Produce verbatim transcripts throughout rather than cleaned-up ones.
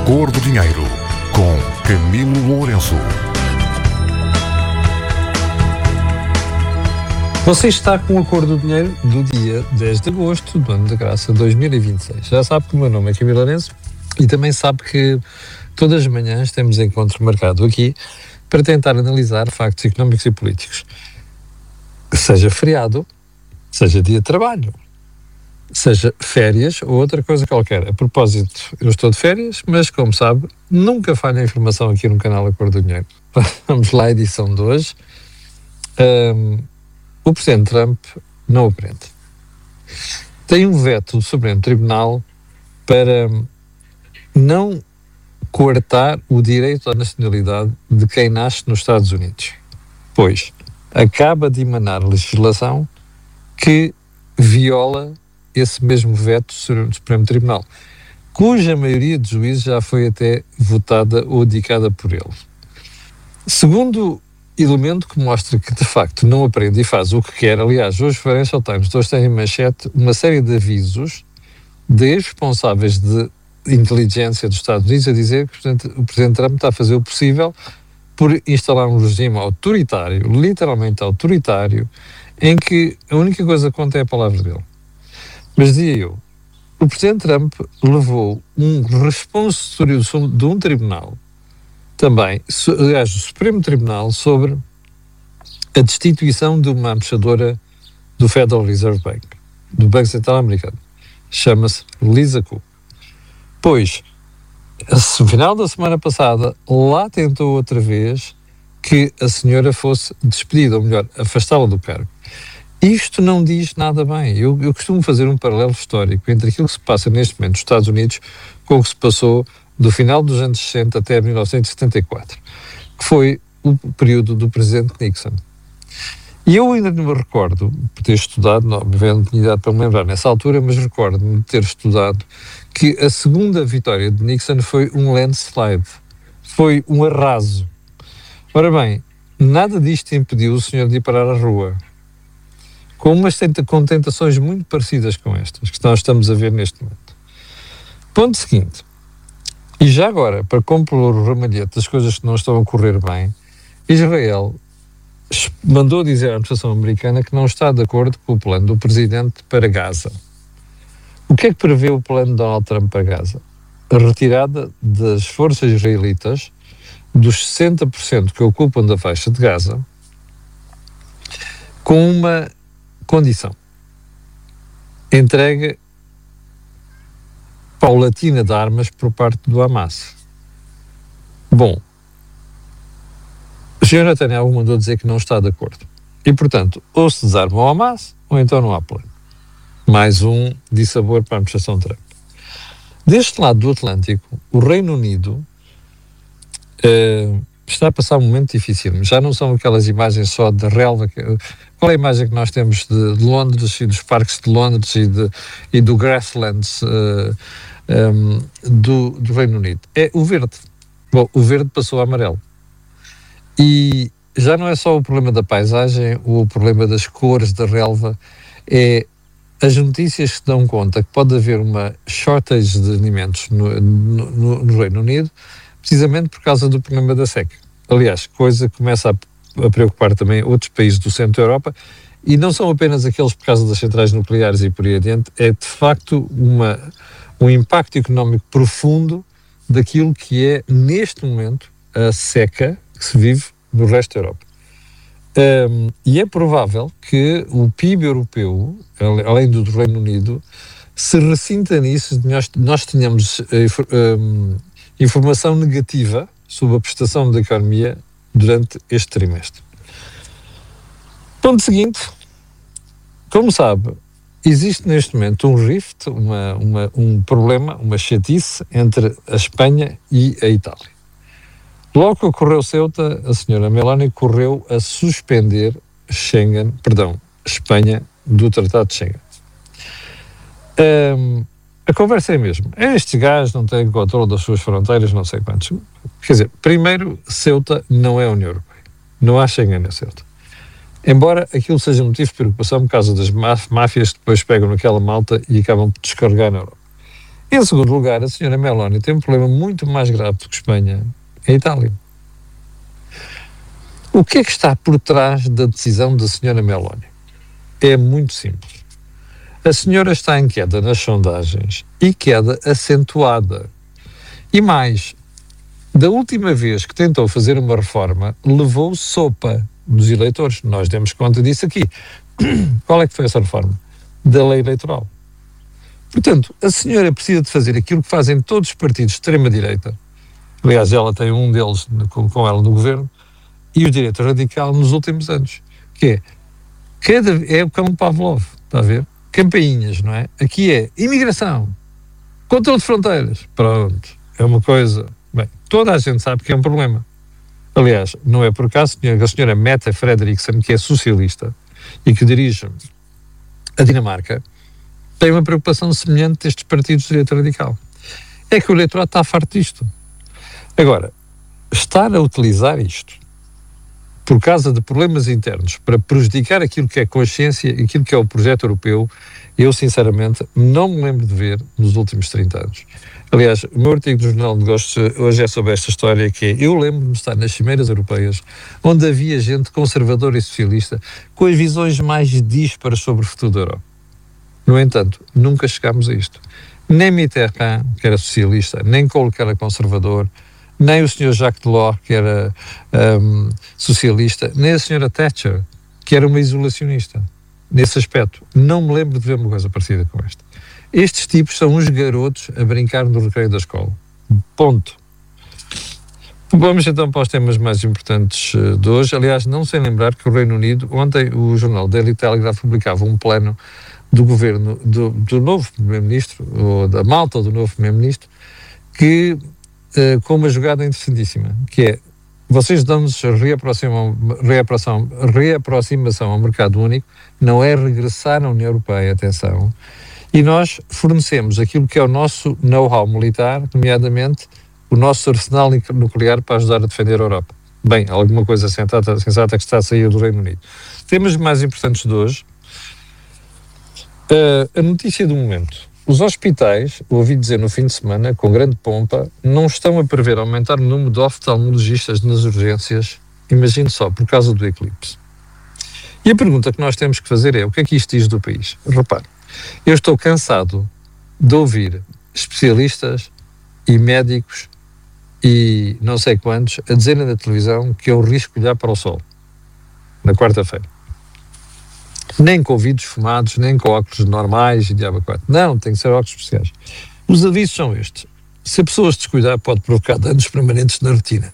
Cor do Dinheiro, com Camilo Lourenço. Você está com a Cor do Dinheiro do dia dez de agosto do ano da graça dois mil e vinte e seis. Já sabe que o meu nome é Camilo Lourenço e também sabe que todas as manhãs temos encontro marcado aqui para tentar analisar factos económicos e políticos. Seja feriado, seja dia de trabalho, seja férias ou outra coisa qualquer. A propósito, eu estou de férias, mas como sabe, nunca falha a informação aqui no canal A Cor do Dinheiro. Vamos lá à edição de hoje. Um, o Presidente Trump não aprende. Tem um veto do Supremo Tribunal para não coartar o direito à nacionalidade de quem nasce nos Estados Unidos, pois acaba de emanar legislação que viola esse mesmo veto do Supremo Tribunal, cuja maioria de juízes já foi até votada ou indicada por ele. Segundo elemento que mostra que, de facto, não aprende e faz o que quer. Aliás, hoje o Financial Times hoje tem em manchete uma série de avisos de ex-responsáveis de inteligência dos Estados Unidos a dizer que o Presidente, o Presidente Trump está a fazer o possível por instalar um regime autoritário, literalmente autoritário, em que a única coisa que conta é a palavra dele. Mas dizia eu, o Presidente Trump levou um responso de um tribunal, também, aliás, do Supremo Tribunal, sobre a destituição de uma embaixadora do Federal Reserve Bank, do Banco Central Americano. Chama-se Lisa Cook. Pois, no final da semana passada, lá tentou outra vez que a senhora fosse despedida, ou melhor, afastá-la do cargo. Isto não diz nada bem. Eu, eu costumo fazer um paralelo histórico entre aquilo que se passa neste momento nos Estados Unidos com o que se passou do final dos anos sessenta até mil novecentos e setenta e quatro, que foi o período do presidente Nixon. E eu ainda não me recordo de ter estudado, não havendo tinha idade para me lembrar nessa altura, mas recordo-me de ter estudado que a segunda vitória de Nixon foi um landslide, foi um arraso. Ora bem, nada disto impediu o senhor de ir parar à rua, com umas tenta- com tentações muito parecidas com estas, que nós estamos a ver neste momento. Ponto seguinte, e já agora, para compor o ramalhete das coisas que não estão a correr bem, Israel mandou dizer à administração americana que não está de acordo com o plano do presidente para Gaza. O que é que prevê o plano de Donald Trump para Gaza? A retirada das forças israelitas dos sessenta por cento que ocupam da faixa de Gaza, com uma condição: entrega paulatina de armas por parte do Hamas. Bom, o senhor Netanyahu mandou dizer que não está de acordo. E, portanto, ou se desarma o Hamas, ou então não há plano. Mais um dissabor para a administração Trump. Deste lado do Atlântico, o Reino Unido uh, está a passar um momento difícil. Já não são aquelas imagens só de relva. Qual é a imagem que nós temos de, de Londres e dos parques de Londres e, de, e do grasslands uh, um, do, do Reino Unido? É o verde. Bom, o verde passou a amarelo. E já não é só o problema da paisagem, o problema das cores da relva, é as notícias que dão conta que pode haver uma shortage de alimentos no, no, no Reino Unido, precisamente por causa do problema da seca. Aliás, coisa que começa a, a preocupar também outros países do centro da Europa, e não são apenas aqueles por causa das centrais nucleares e por aí adiante, é de facto uma, um impacto económico profundo daquilo que é, neste momento, a seca que se vive no resto da Europa. Um, e é provável que o P I B europeu, além do do Reino Unido, se ressinta nisso, nós, nós tenhamos uh, um, informação negativa sobre a prestação da economia durante este trimestre. Ponto seguinte, como sabe, existe neste momento um rift, uma, uma, um problema, uma chatice entre a Espanha e a Itália. Logo que ocorreu Ceuta, a senhora Meloni correu a suspender Schengen, perdão, Espanha do Tratado de Schengen. Um, a conversa é a mesma. Estes gajos não têm controle das suas fronteiras, não sei quantos. Quer dizer, primeiro, Ceuta não é a União Europeia. Não há Schengen na Ceuta. Embora aquilo seja motivo de preocupação por causa das máfias que depois pegam naquela malta e acabam por descarregar na Europa. Em segundo lugar, a senhora Meloni tem um problema muito mais grave do que Espanha, é a Itália. O que é que está por trás da decisão da senhora Meloni? É muito simples. A senhora está em queda nas sondagens e queda acentuada. E mais, da última vez que tentou fazer uma reforma, levou sopa dos eleitores. Nós demos conta disso aqui. Qual é que foi essa reforma? Da lei eleitoral. Portanto, a senhora precisa de fazer aquilo que fazem todos os partidos de extrema-direita. Aliás, ela tem um deles com, com ela no governo, e o direito radical nos últimos anos, que é, cada, é o cão de Pavlov, está a ver? Campainhas, não é? Aqui é imigração, controle de fronteiras, pronto, é uma coisa, bem, toda a gente sabe que é um problema. Aliás, não é por acaso que a senhora Mette Frederiksen, que é socialista e que dirige a Dinamarca, tem uma preocupação semelhante destes partidos de direita radical. É que o eleitorado está farto disto. Agora, estar a utilizar isto por causa de problemas internos para prejudicar aquilo que é consciência e aquilo que é o projeto europeu, eu sinceramente não me lembro de ver nos últimos trinta anos. Aliás, o meu artigo do Jornal de Negócios hoje é sobre esta história, que é, eu lembro-me de estar nas cimeiras europeias, onde havia gente conservadora e socialista com as visões mais díspares sobre o futuro da Europa. No entanto, nunca chegámos a isto. Nem Mitterrand, que era socialista, nem Kohl, que era conservador, nem o senhor Jacques Delors, que era um, socialista, nem a senhora Thatcher, que era uma isolacionista. Nesse aspecto, não me lembro de ver uma coisa parecida com esta. Estes tipos são uns garotos a brincar no recreio da escola. Ponto. Vamos então para os temas mais importantes de hoje. Aliás, não sem lembrar que o Reino Unido, ontem o jornal Daily Telegraph publicava um plano do governo, do, do novo primeiro-ministro, ou da malta do novo primeiro-ministro, que Uh, com uma jogada interessantíssima, que é, vocês dão-nos reaproximação, reaproximação, reaproximação ao mercado único, não é regressar à União Europeia, atenção, e nós fornecemos aquilo que é o nosso know-how militar, nomeadamente o nosso arsenal nuclear para ajudar a defender a Europa. Bem, alguma coisa sensata, sensata que está a sair do Reino Unido. Temas mais importantes de hoje, uh, a notícia do momento. Os hospitais, ouvi dizer no fim de semana, com grande pompa, não estão a prever aumentar o número de oftalmologistas nas urgências, imagine só, por causa do eclipse. E a pergunta que nós temos que fazer é, o que é que isto diz do país? Repare, eu estou cansado de ouvir especialistas e médicos e não sei quantos a dizerem na televisão que é um risco olhar para o sol, na quarta-feira. Nem com vidros fumados, nem com óculos normais e diabo quatro. Não, tem que ser óculos especiais. Os avisos são estes. Se a pessoa se descuidar, pode provocar danos permanentes na retina.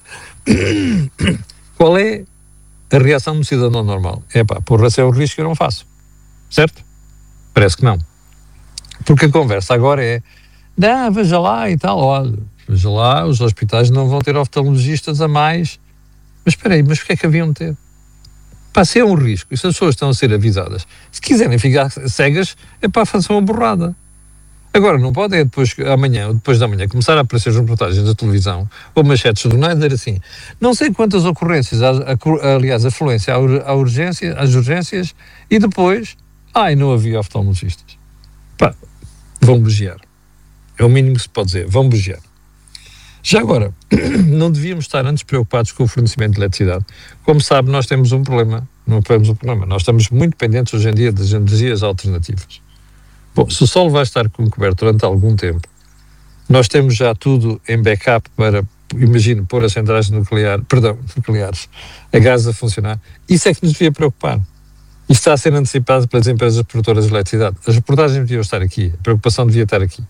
Qual é a reação do cidadão normal? É pá, porra, se é um risco eu não faço. Certo? Parece que não. Porque a conversa agora é, não, veja lá e tal, olha, veja lá, os hospitais não vão ter oftalmologistas a mais. Mas espera aí, mas o que é que haviam de ter? Pá, se é um risco, e se as pessoas estão a ser avisadas, se quiserem ficar cegas, é para fazer uma borrada. Agora, não podem depois, amanhã, ou depois da manhã, começar a aparecer as reportagens da televisão, ou manchetes do jornal, dizer assim, não sei quantas ocorrências, a, a, aliás, afluência à urgência, às urgências, e depois, ai, não havia oftalmologistas. Pá, vão bugiar. É o mínimo que se pode dizer, vão bugiar. Já agora, não devíamos estar antes preocupados com o fornecimento de eletricidade. Como sabe, nós temos um problema, não temos um problema, nós estamos muito dependentes hoje em dia das energias alternativas. Bom, se o sol vai estar coberto durante algum tempo, nós temos já tudo em backup para, imagino, pôr as centrais nucleares, perdão, nucleares, a gás a funcionar. Isso é que nos devia preocupar. Isto está a ser antecipado pelas empresas produtoras de eletricidade. As reportagens deviam estar aqui, a preocupação devia estar aqui.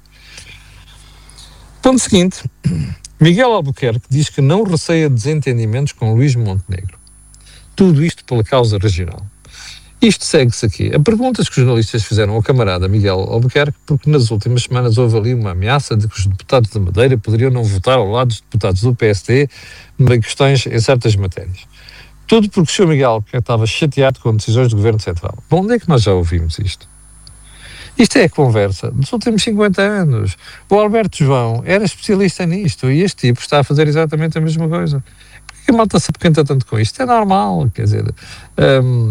Ponto seguinte, Miguel Albuquerque diz que não receia desentendimentos com Luís Montenegro. Tudo isto pela causa regional. Isto segue-se aqui a perguntas que os jornalistas fizeram ao camarada Miguel Albuquerque, porque nas últimas semanas houve ali uma ameaça de que os deputados da Madeira poderiam não votar ao lado dos deputados do P S D em questões, em certas matérias. Tudo porque o senhor Miguel Albuquerque estava chateado com decisões do Governo Central. Bom, onde é que nós já ouvimos isto? Isto é a conversa dos últimos cinquenta anos. O Alberto João era especialista nisto e este tipo está a fazer exatamente a mesma coisa. Por que a malta se apoquenta tanto com isto? É normal, quer dizer, um,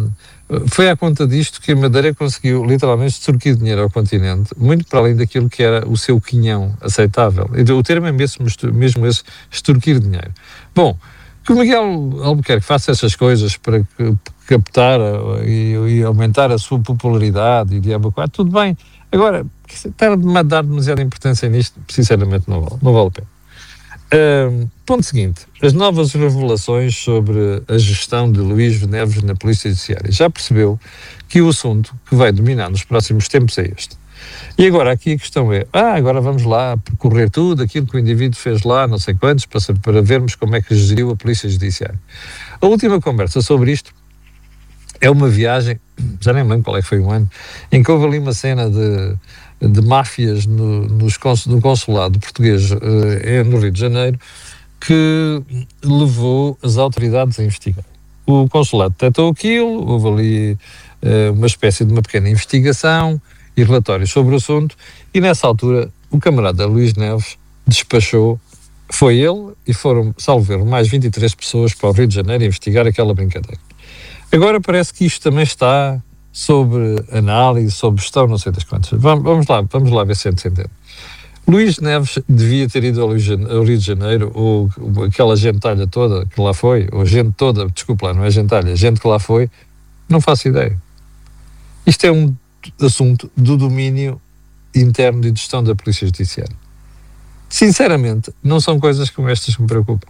Foi à conta disto que a Madeira conseguiu literalmente extorquir dinheiro ao continente, muito para além daquilo que era o seu quinhão aceitável. O termo é mesmo, mesmo esse, extorquir dinheiro. Bom, que o Miguel Albuquerque faça essas coisas para captar e, e aumentar a sua popularidade e diabo quatro, tudo bem. Agora, estar a dar demasiada importância nisto, sinceramente não vale, não vale a pena. Uh, ponto seguinte, as novas revelações sobre a gestão de Luís Neves na Polícia Judiciária. Já percebeu que o assunto que vai dominar nos próximos tempos é este. E agora aqui a questão é, ah, agora vamos lá percorrer tudo, aquilo que o indivíduo fez lá, não sei quantos, para, para vermos como é que geriu a Polícia Judiciária. A última conversa sobre isto é uma viagem, já nem lembro qual é que foi o ano, em que houve ali uma cena de... de máfias no, nos cons, no consulado português eh, no Rio de Janeiro, que levou as autoridades a investigar. O consulado detectou aquilo, houve ali eh, uma espécie de uma pequena investigação e relatórios sobre o assunto, e nessa altura o camarada Luís Neves despachou, foi ele e foram, salvo erro, mais vinte e três pessoas para o Rio de Janeiro investigar aquela brincadeira. Agora parece que isto também está sobre análise, sobre gestão, não sei das quantas. Vamos, vamos lá, vamos lá ver se a gente se entende. Luís Neves devia ter ido ao Rio de Janeiro, ou aquela gentalha toda que lá foi, ou gente toda, desculpa lá, não é gentalha, gente que lá foi, não faço ideia. Isto é um assunto do domínio interno de gestão da Polícia Judiciária. Sinceramente, não são coisas como estas que me preocupam.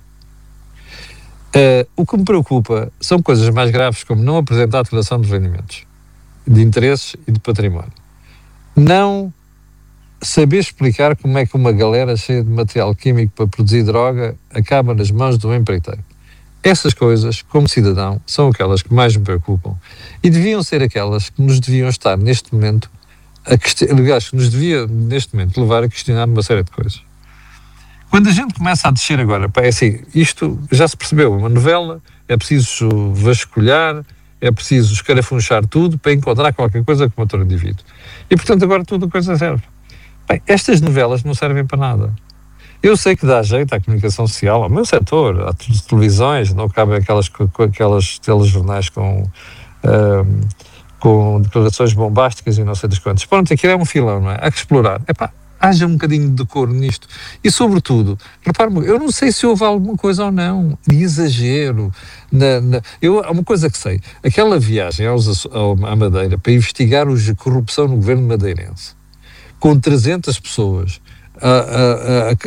Uh, o que me preocupa são coisas mais graves, como não apresentar a declaração de rendimentos, de interesses e de património. Não saber explicar como é que uma galera cheia de material químico para produzir droga acaba nas mãos do empreiteiro. Essas coisas, como cidadão, são aquelas que mais me preocupam e deviam ser aquelas que nos deviam estar neste momento, a question... aliás, que nos devia neste momento levar a questionar uma série de coisas. Quando a gente começa a descer agora, pá, é assim, isto já se percebeu, uma novela, é preciso vasculhar, é preciso escarafunchar tudo para encontrar qualquer coisa que matou o indivíduo. E, portanto, agora tudo a coisa serve. Bem, estas novelas não servem para nada. Eu sei que dá jeito à comunicação social, ao meu setor, às televisões, não cabem aquelas, com aquelas telejornais com, um, com declarações bombásticas e não sei das quantas. Pronto, aquilo é um filão, não é? Há que explorar. Epá, haja um bocadinho de decoro nisto. E, sobretudo, repare-me, eu não sei se houve alguma coisa ou não, de exagero. Na, na, eu, há uma coisa que sei, aquela viagem aos, ao, à Madeira para investigar a corrupção no governo madeirense, com trezentas pessoas, a, a, a, a,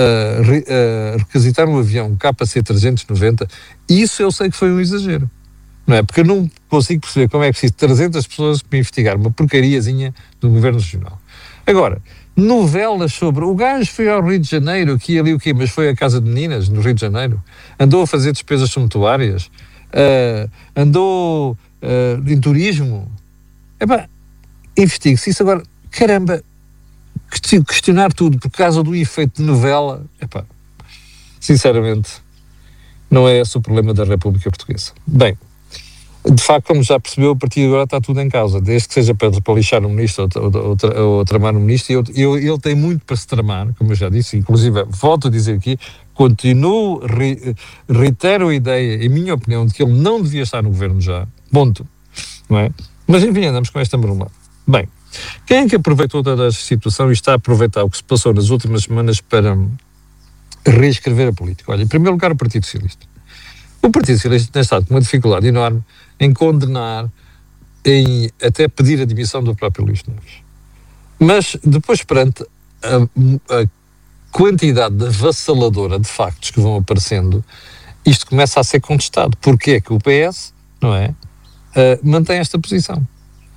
a, a requisitar um avião K C trezentos e noventa, isso eu sei que foi um exagero. Não é? Porque eu não consigo perceber como é que preciso de trezentas pessoas para investigar uma porcariazinha do governo regional. Agora, novelas sobre... O gajo foi ao Rio de Janeiro, aqui e ali o quê? Mas foi à Casa de Meninas, no Rio de Janeiro. Andou a fazer despesas sumptuárias. Uh, andou uh, em turismo. Epá, investigue-se isso agora. Caramba, questionar tudo por causa do efeito de novela. Epá, sinceramente, não é esse o problema da República Portuguesa. Bem, de facto, como já percebeu, a partir de agora está tudo em causa, desde que seja para, para lixar o ministro ou, ou, ou, ou tramar o ministro, e eu, eu, ele tem muito para se tramar, como eu já disse, inclusive, volto a dizer aqui, continuo, re, reitero a ideia, em minha opinião, de que ele não devia estar no governo já, ponto, não é? Mas enfim, andamos com esta marulada. Bem, quem é que aproveitou toda esta situação e está a aproveitar o que se passou nas últimas semanas para reescrever a política? Olha, em primeiro lugar, o Partido Socialista. O Partido Socialista tem estado com uma dificuldade enorme em condenar, em até pedir a demissão do próprio Luís Neves. Mas depois, perante a, a quantidade avassaladora de factos que vão aparecendo, isto começa a ser contestado. Porquê é que o P S, não é, uh, mantém esta posição?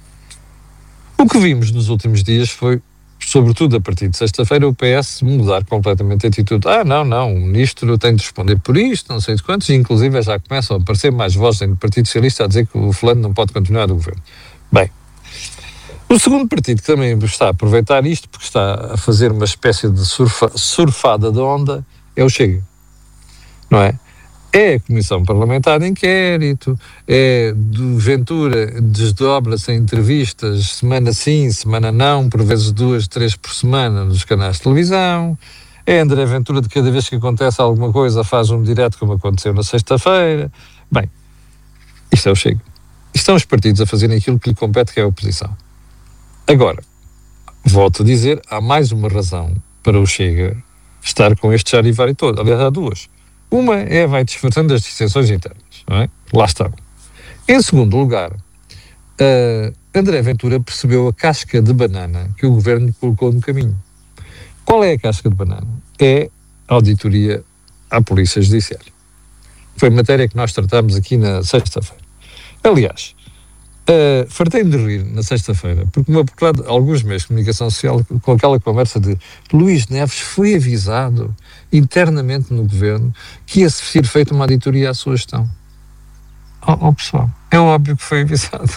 O que vimos nos últimos dias foi, sobretudo a partir de sexta-feira, o P S mudar completamente a atitude. Ah, não, não, o ministro tem de responder por isto, não sei de quantos, e inclusive já começam a aparecer mais vozes do Partido Socialista a dizer que o fulano não pode continuar no governo. Bem, o segundo partido que também está a aproveitar isto, porque está a fazer uma espécie de surfa, surfada de onda, é o Chega, não é? É a Comissão Parlamentar de Inquérito, é do Ventura, desdobra-se em entrevistas, semana sim, semana não, por vezes duas, três por semana nos canais de televisão, é André Ventura de cada vez que acontece alguma coisa faz um direto como aconteceu na sexta-feira. Bem, isto é o Chega. estão os partidos a fazerem aquilo que lhe compete, que é a oposição. Agora, volto a dizer, há mais uma razão para o Chega estar com este charivari todo. Aliás, há duas. Uma é, vai disfarçando as dissensões internas, não é? Lá estão. Em segundo lugar, uh, André Ventura percebeu a casca de banana que o governo colocou no caminho. Qual é a casca de banana? É a auditoria à Polícia Judiciária. Foi matéria que nós tratámos aqui na sexta-feira. Aliás, uh, fartei-me de rir na sexta-feira, porque me apoquei alguns meios de comunicação social com aquela conversa de Luís Neves foi avisado internamente no governo que ia ser feita uma auditoria à sua gestão. Oh, oh pessoal, é óbvio que foi avisado.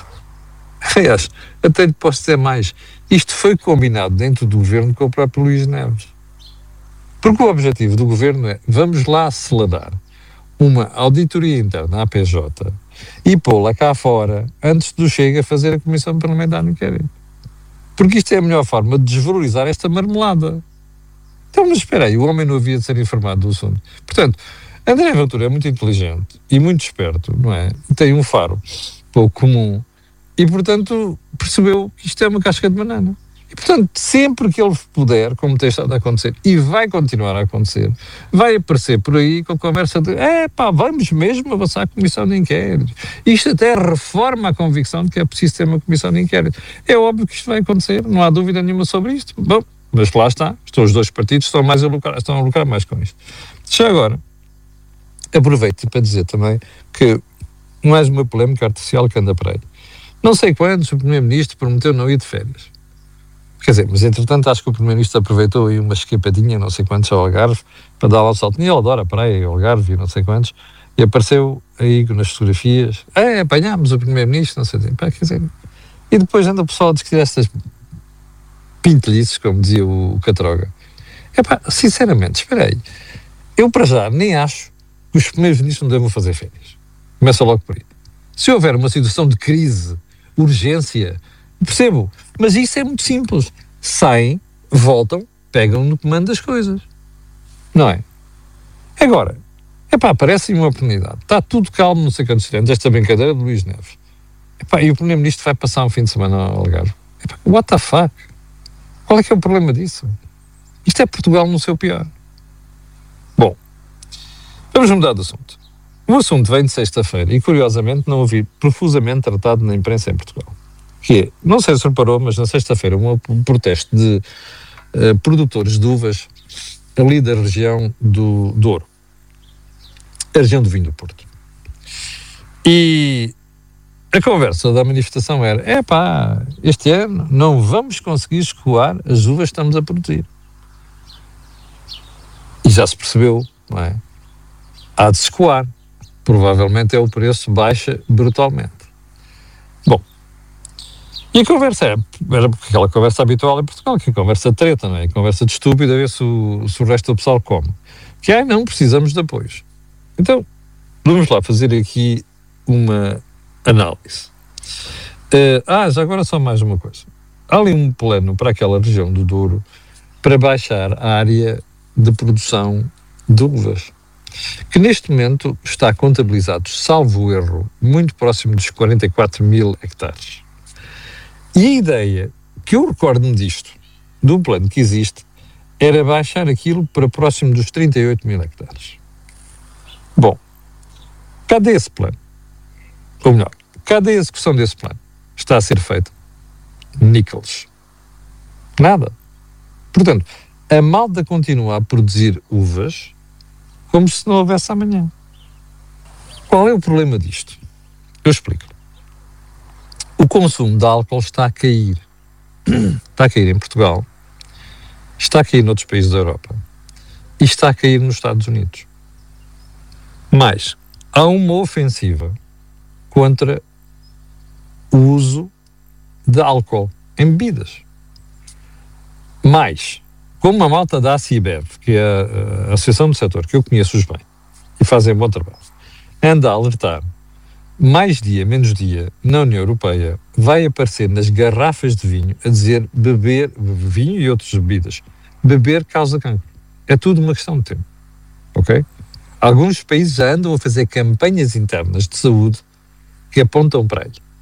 Aliás, até lhe posso dizer mais. Isto foi combinado dentro do governo com o próprio Luís Neves. Porque o objetivo do governo é, vamos lá acelerar uma auditoria interna à P J e pô-la cá fora antes do Chega a fazer a Comissão Parlamentar no inquérito. Porque isto é a melhor forma de desvalorizar esta marmelada. Então, mas espera aí, o homem não havia de ser informado do assunto. Portanto, André Ventura é muito inteligente e muito esperto, não é? Tem um faro pouco comum e, portanto, percebeu que isto é uma casca de banana. E, portanto, sempre que ele puder, como tem estado a acontecer, e vai continuar a acontecer, vai aparecer por aí com a conversa de é pá, vamos mesmo avançar a comissão de inquérito. Isto até reforma a convicção de que é preciso ter uma comissão de inquérito. É óbvio que isto vai acontecer, não há dúvida nenhuma sobre isto. Bom, mas lá está, estão os dois partidos, estão, mais a lucrar, estão a lucrar mais com isto. Já agora, aproveito para dizer também que mais uma polémica artificial que anda por aí. Não sei quando o Primeiro-Ministro prometeu não ir de férias. Quer dizer, mas entretanto acho que o Primeiro-Ministro aproveitou aí uma escapadinha, não sei quantos, ao Algarve, para dar lá o salto. E ele adora a praia, o Algarve e não sei quantos, e apareceu aí nas fotografias, é, apanhámos o Primeiro-Ministro, não sei o quê, quer dizer. E depois anda o pessoal a discutir estas pintelhices, como dizia o, o Catroga. Epá, sinceramente, espera aí, eu para já nem acho que os Primeiros-Ministros não devam fazer férias. Começa logo por aí. Se houver uma situação de crise, urgência, percebo, mas isso é muito simples. Saem, voltam, pegam no comando das coisas. Não é? Agora, epá, parece uma oportunidade. Está tudo calmo, não sei quantos estudantes, esta brincadeira de Luís Neves. Epá, e o Primeiro-Ministro vai passar um fim de semana ao Algarve. Epá, what the fuck? Qual é que é o problema disso? Isto é Portugal no seu pior. Bom, vamos mudar de assunto. O assunto vem de sexta-feira e, curiosamente, não ouvi profusamente tratado na imprensa em Portugal. Que é, não sei se reparou, mas na sexta-feira um protesto de uh, produtores de uvas ali da região do Douro, a região do vinho do Porto. E a conversa da manifestação era, é pá, este ano não vamos conseguir escoar as uvas que estamos a produzir. E já se percebeu, não é? Há de se escoar. Provavelmente é o preço baixa brutalmente. Bom, e a conversa era, era aquela conversa habitual em Portugal, que é a conversa de treta, não é? A conversa de estúpido, a ver se o, se o resto do pessoal come. Que é, não, precisamos de apoios. Então, vamos lá fazer aqui uma análise. Uh, ah, já agora só mais uma coisa. Há ali um plano para aquela região do Douro para baixar a área de produção de uvas, que neste momento está contabilizado, salvo erro, muito próximo dos quarenta e quatro mil hectares. E a ideia, que eu recordo-me disto, do plano que existe, era baixar aquilo para próximo dos trinta e oito mil hectares. Bom, cadê esse plano? Ou melhor, cadê a execução desse plano? Está a ser feito? Níqueles. Nada. Portanto, a malta continua a produzir uvas como se não houvesse amanhã. Qual é o problema disto? Eu explico. O consumo de álcool está a cair. Está a cair em Portugal, está a cair noutros países da Europa e está a cair nos Estados Unidos. Mas há uma ofensiva contra o uso de álcool em bebidas. Mas, como a malta da A C I B E V, que é a, a Associação do Setor, que eu conheço-os bem, e fazem bom trabalho, anda a alertar, mais dia, menos dia, na União Europeia, vai aparecer nas garrafas de vinho a dizer beber, vinho e outras bebidas, beber causa cancro. É tudo uma questão de tempo, ok? Alguns países já andam a fazer campanhas internas de saúde que apontam para aí.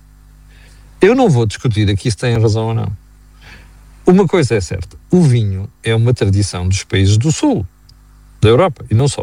Eu não vou discutir aqui se têm razão ou não. Uma coisa é certa, o vinho é uma tradição dos países do sul, da Europa, e não só.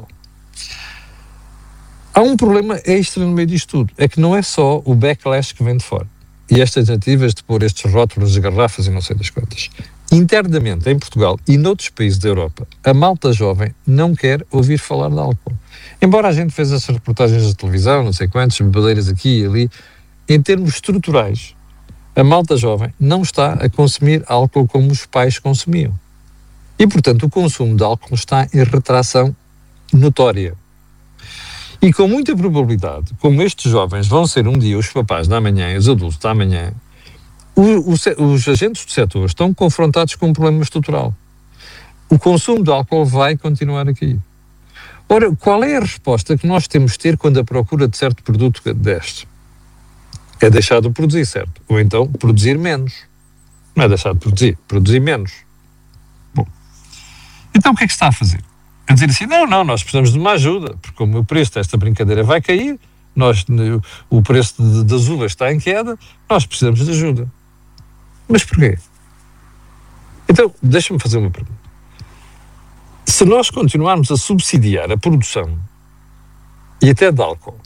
Há um problema extra no meio disto tudo, é que não é só o backlash que vem de fora, e estas tentativas de pôr estes rótulos de garrafas e não sei das quantas. Internamente, em Portugal e noutros países da Europa, a malta jovem não quer ouvir falar de álcool. Embora a gente fez essas reportagens de televisão, não sei quantas, bebedeiras aqui e ali, em termos estruturais, a malta jovem não está a consumir álcool como os pais consumiam. E, portanto, o consumo de álcool está em retração notória. E com muita probabilidade, como estes jovens vão ser um dia os papás da manhã e os adultos da manhã, o, o, os agentes do setor estão confrontados com um problema estrutural. O consumo de álcool vai continuar a cair. Ora, qual é a resposta que nós temos de ter quando a procura de certo produto desce? É deixar de produzir, certo? Ou então produzir menos. Não é deixar de produzir, produzir menos. Bom, então o que é que se está a fazer? A dizer assim, não, não, nós precisamos de uma ajuda, porque como o preço desta brincadeira vai cair, nós, o preço de, das uvas está em queda, nós precisamos de ajuda. Mas porquê? Então, deixa-me fazer uma pergunta. Se nós continuarmos a subsidiar a produção, e até de álcool,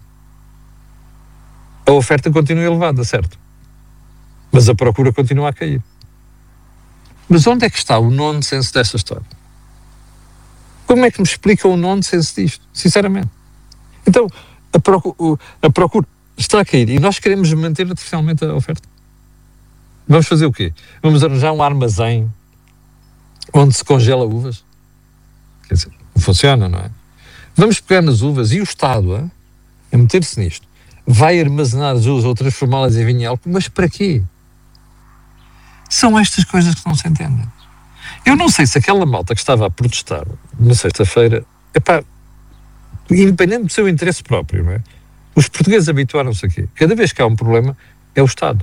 a oferta continua elevada, certo? Mas a procura continua a cair. Mas onde é que está o nonsense desta história? Como é que me explica o nonsense disto? Sinceramente. Então, a procura, a procura está a cair e nós queremos manter artificialmente a oferta. Vamos fazer o quê? Vamos arranjar um armazém onde se congela uvas? Quer dizer, não funciona, não é? Vamos pegar nas uvas e o Estado a, a meter-se nisto. Vai armazenar as uvas ou transformá-las em vinho e álcool, mas para quê? São estas coisas que não se entendem. Eu não sei se aquela malta que estava a protestar na sexta-feira, epá, independente do seu interesse próprio, não é? Os portugueses habituaram-se aqui. Cada vez que há um problema, é o Estado.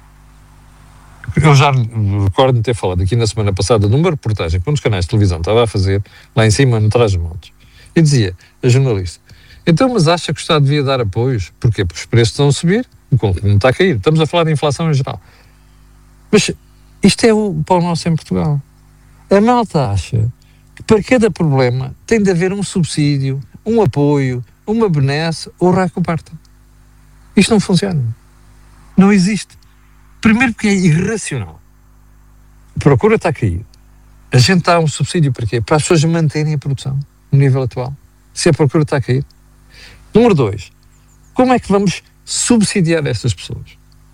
Eu já recordo de ter falado aqui na semana passada numa reportagem que um dos canais de televisão estava a fazer, lá em cima, no Trás-os-Montes, e dizia, a jornalista, então, mas acha que o Estado devia dar apoios? Porquê? Porque os preços estão a subir, o consumo está a cair. Estamos a falar de inflação em geral. Mas isto é o pão nosso em Portugal. A malta acha que para cada problema tem de haver um subsídio, um apoio, uma benesse ou raio que parta. Isto não funciona. Não existe. Primeiro porque é irracional. A procura está a cair. A gente dá um subsídio para quê? Para as pessoas manterem a produção no nível atual. Se a procura está a cair. Número dois, como é que vamos subsidiar estas pessoas?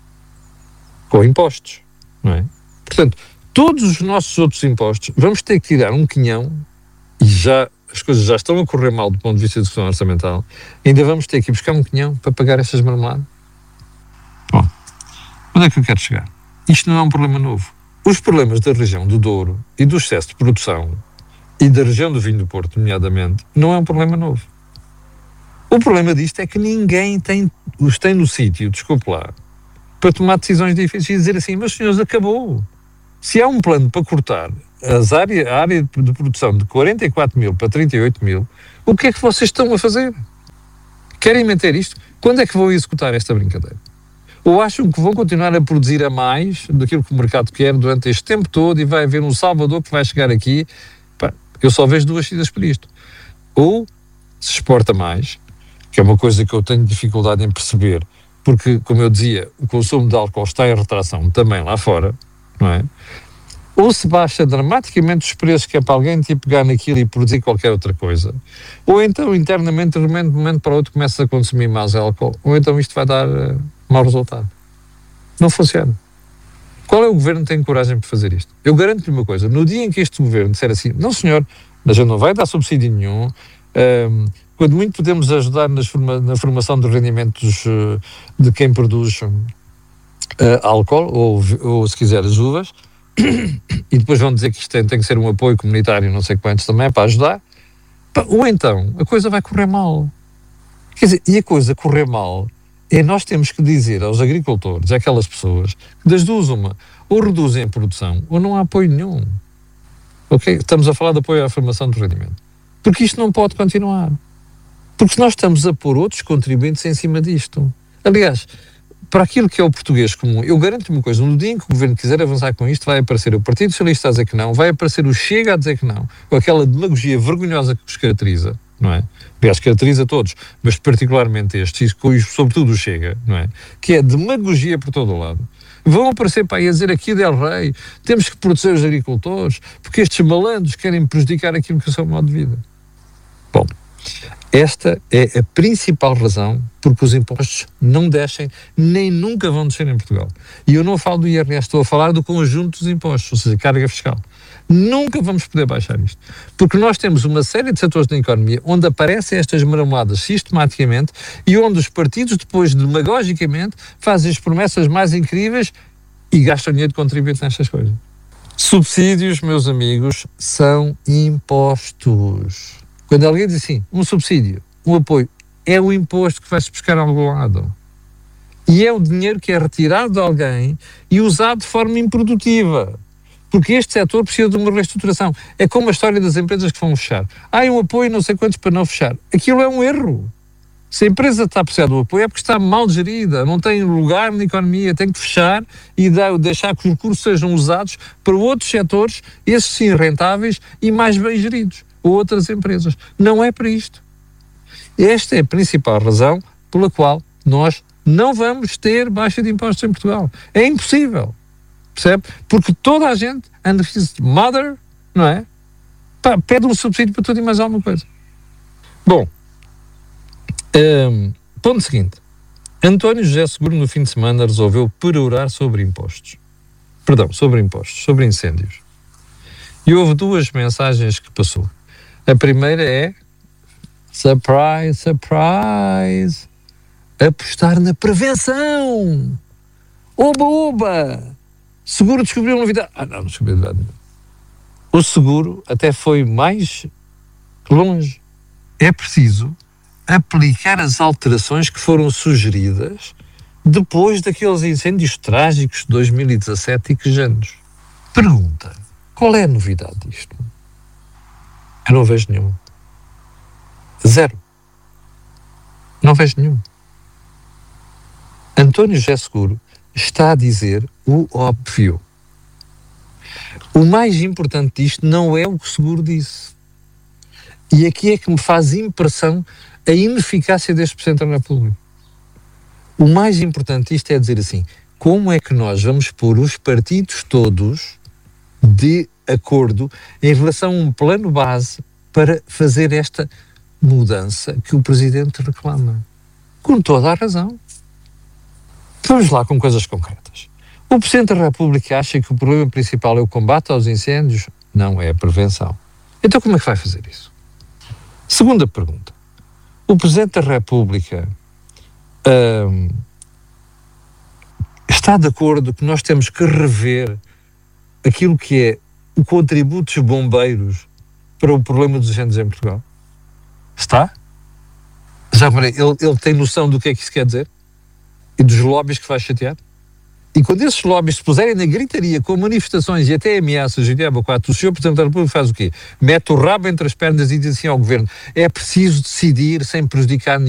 Com impostos, não é? Portanto, todos os nossos outros impostos, vamos ter que tirar um quinhão, e já as coisas já estão a correr mal do ponto de vista de execução orçamental, ainda vamos ter que ir buscar um quinhão para pagar estas marmeladas? Bom, onde é que eu quero chegar? Isto não é um problema novo. Os problemas da região do Douro e do excesso de produção, e da região do vinho do Porto, nomeadamente, não é um problema novo. O problema disto é que ninguém tem, os tem no sítio, desculpe lá, para tomar decisões difíceis e dizer assim, meus senhores, acabou. Se há um plano para cortar as área, a área de produção de quarenta e quatro mil para trinta e oito mil, o que é que vocês estão a fazer? Querem manter isto? Quando é que vão executar esta brincadeira? Ou acham que vão continuar a produzir a mais daquilo que o mercado quer durante este tempo todo e vai haver um Salvador que vai chegar aqui? Pá, eu só vejo duas saídas para isto. Ou se exporta mais, que é uma coisa que eu tenho dificuldade em perceber, porque, como eu dizia, o consumo de álcool está em retração também lá fora, não é? Ou se baixa dramaticamente os preços, que é para alguém tipo, pegar naquilo e produzir qualquer outra coisa, ou então internamente, de um momento para o outro, começa a consumir mais álcool, ou então isto vai dar uh, mau resultado. Não funciona. Qual é o governo que tem coragem para fazer isto? Eu garanto-lhe uma coisa, no dia em que este governo disser assim, não senhor, a gente não vai dar subsídio nenhum, um, quando muito podemos ajudar nas forma, na formação dos rendimentos uh, de quem produz uh, álcool, ou, ou se quiser as uvas, e depois vão dizer que isto tem, tem que ser um apoio comunitário, não sei quantos também, para ajudar, ou então a coisa vai correr mal. Quer dizer, e a coisa correr mal é nós temos que dizer aos agricultores, àquelas pessoas, que das duas uma, ou reduzem a produção, ou não há apoio nenhum. Ok? Estamos a falar de apoio à formação do rendimento. Porque isto não pode continuar. Porque nós estamos a pôr outros contribuintes em cima disto. Aliás, para aquilo que é o português comum, eu garanto-me uma coisa, no dia em que o governo quiser avançar com isto, vai aparecer o Partido Socialista a dizer que não, vai aparecer o Chega a dizer que não, com aquela demagogia vergonhosa que os caracteriza, não é? Aliás, caracteriza todos, mas particularmente estes, e sobretudo o Chega, não é? Que é demagogia por todo o lado. Vão aparecer para aí a dizer aqui Del Rey, temos que proteger os agricultores, porque estes malandros querem prejudicar aquilo que é o seu modo de vida. Bom, esta é a principal razão porque os impostos não descem, nem nunca vão descer em Portugal. E eu não falo do I R S, estou a falar do conjunto dos impostos, ou seja, carga fiscal. Nunca vamos poder baixar isto. Porque nós temos uma série de setores da economia onde aparecem estas marmoadas sistematicamente e onde os partidos depois, demagogicamente, fazem as promessas mais incríveis e gastam dinheiro de contribuinte nestas coisas. Subsídios, meus amigos, são impostos. Quando alguém diz assim, um subsídio, um apoio, é o imposto que vai-se buscar a algum lado. E é o dinheiro que é retirado de alguém e usado de forma improdutiva. Porque este setor precisa de uma reestruturação. É como a história das empresas que vão fechar. Há um apoio não sei quantos para não fechar. Aquilo é um erro. Se a empresa está a precisar do apoio é porque está mal gerida, não tem lugar na economia, tem que fechar e deixar que os recursos sejam usados para outros setores, esses sim rentáveis e mais bem geridos. Ou outras empresas. Não é para isto. Esta é a principal razão pela qual nós não vamos ter baixa de impostos em Portugal. É impossível. Percebe? Porque toda a gente, and his mother, não é? Pá, pede um subsídio para tudo e mais alguma coisa. Bom, um, ponto seguinte. António José Seguro no fim de semana resolveu perorar sobre impostos. Perdão, sobre impostos, sobre incêndios. E houve duas mensagens que passou. A primeira é, surprise, surprise, apostar na prevenção. Oba, oba! Seguro descobriu uma novidade. Ah, não, não descobriu novidade nenhuma. O seguro até foi mais longe. É preciso aplicar as alterações que foram sugeridas depois daqueles incêndios trágicos de dois mil e dezassete e que anos. Pergunta, qual é a novidade disto? Eu não vejo nenhum. Zero. Não vejo nenhum. António José Seguro está a dizer o óbvio. O mais importante disto não é o que o Seguro disse. E aqui é que me faz impressão a ineficácia deste Presidente da República. O mais importante disto é dizer assim, como é que nós vamos pôr os partidos todos de acordo em relação a um plano base para fazer esta mudança que o Presidente reclama? Com toda a razão. Vamos lá com coisas concretas. O Presidente da República acha que o problema principal é o combate aos incêndios? Não, é a prevenção. Então como é que vai fazer isso? Segunda pergunta. O Presidente da República hum, está de acordo que nós temos que rever aquilo que é o contributo dos bombeiros para o problema dos incêndios em Portugal? Está? Já ele, ele tem noção do que é que isso quer dizer? E dos lobbies que vai chatear? E quando esses lobbies se puserem na gritaria com manifestações e até ameaças de diabo quatro, o senhor Presidente da República faz o quê? Mete o rabo entre as pernas e diz assim ao Governo, é preciso decidir sem prejudicar ninguém.